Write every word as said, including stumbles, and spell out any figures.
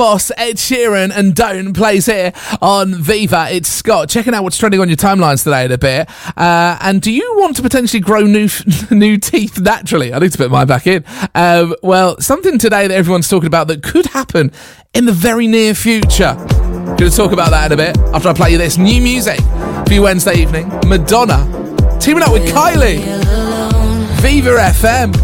Boss, Ed Sheeran and Don't plays here on Viva. It's Scott checking out what's trending on your timelines today in a bit. Uh, and do you want to potentially grow new new teeth naturally? I need to put mine back in. Um, well, something today that everyone's talking about that could happen in the very near future. Going to talk about that in a bit after I play you this new music for you Wednesday evening. Madonna teaming up with Kylie. Viva F M.